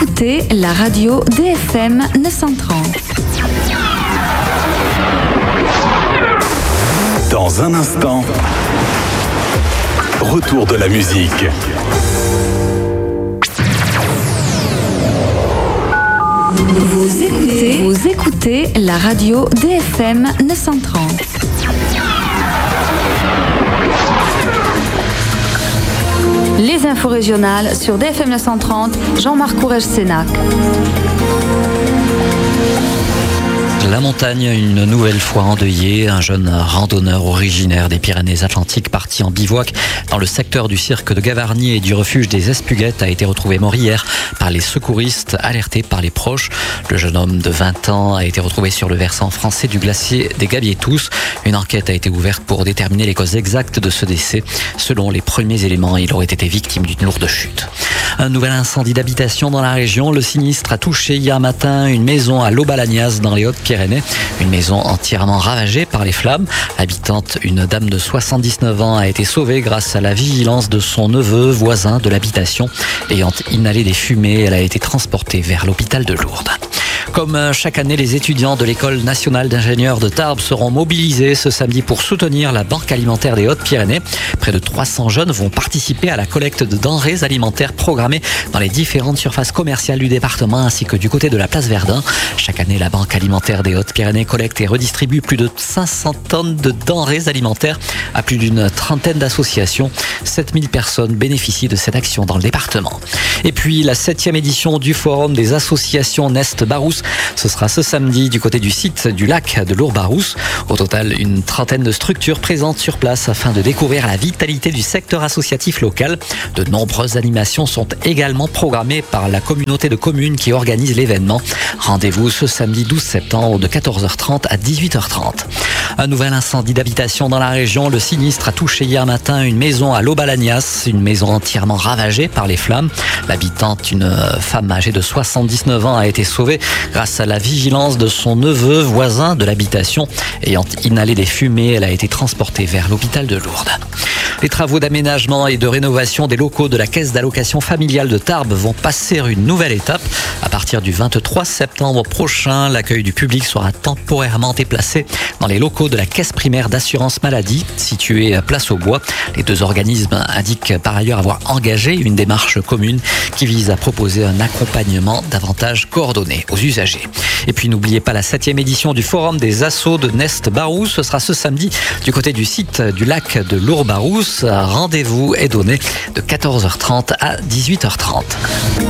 écoutez la radio DFM 930. Dans un instant, retour de la musique. Vous écoutez la radio DFM 930. Les infos régionales sur DFM 930, Jean-Marc Courrèges-Sénac. La montagne, une nouvelle fois endeuillée. Un jeune randonneur originaire des Pyrénées-Atlantiques parti en bivouac dans le secteur du cirque de Gavarnie et du refuge des Espuguettes a été retrouvé mort hier par les secouristes alertés par les proches. Le jeune homme de 20 ans a été retrouvé sur le versant français du glacier des Gabietous. Une enquête a été ouverte pour déterminer les causes exactes de ce décès. Selon les premiers éléments, il aurait été victime d'une lourde chute. Un nouvel incendie d'habitation dans la région. Le sinistre a touché hier matin une maison à Lobalagnas dans les Hautes-Pyrénées. Une maison entièrement ravagée par les flammes. Habitante, une dame de 79 ans a été sauvée grâce à la vigilance de son neveu, voisin de l'habitation. Ayant inhalé des fumées, elle a été transportée vers l'hôpital de Lourdes. Comme chaque année, les étudiants de l'École nationale d'ingénieurs de Tarbes seront mobilisés ce samedi pour soutenir la Banque alimentaire des Hautes-Pyrénées. Près de 300 jeunes vont participer à la collecte de denrées alimentaires programmées dans les différentes surfaces commerciales du département ainsi que du côté de la place Verdun. Chaque année, la Banque alimentaire des Hautes-Pyrénées collecte et redistribue plus de 500 tonnes de denrées alimentaires à plus d'une trentaine d'associations. 7000 personnes bénéficient de cette action dans le département. Et puis, la 7e édition du Forum des associations Nest-Barousse. Ce sera ce samedi du côté du site du lac de Lourbarousse. Au total, une trentaine de structures présentes sur place afin de découvrir la vitalité du secteur associatif local. De nombreuses animations sont également programmées par la communauté de communes qui organise l'événement. Rendez-vous ce samedi 12 septembre de 14h30 à 18h30. Un nouvel incendie d'habitation dans la région. Le sinistre a touché hier matin une maison à Lobalagnas, une maison entièrement ravagée par les flammes. L'habitante, une femme âgée de 79 ans, a été sauvée grâce à la vigilance de son neveu, voisin de l'habitation. Ayant inhalé des fumées, elle a été transportée vers l'hôpital de Lourdes. Les travaux d'aménagement et de rénovation des locaux de la Caisse d'allocation familiale de Tarbes vont passer une nouvelle étape. À partir du 23 septembre prochain, l'accueil du public sera temporairement déplacé dans les locaux de la Caisse primaire d'assurance maladie, située à Place aux Bois. Les deux organismes indiquent par ailleurs avoir engagé une démarche commune qui vise à proposer un accompagnement davantage coordonné aux usagers. Et puis n'oubliez pas la 7e édition du Forum des assos de Nest-Barousse. Ce sera ce samedi du côté du site du lac de Lourbarousse. Rendez-vous est donné de 14h30 à 18h30.